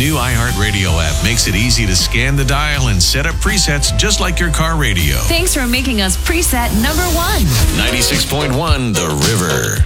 new iHeartRadio app makes it easy to scan the dial and set up presets just like your car radio. Thanks for making us preset number one. 96.1 The River.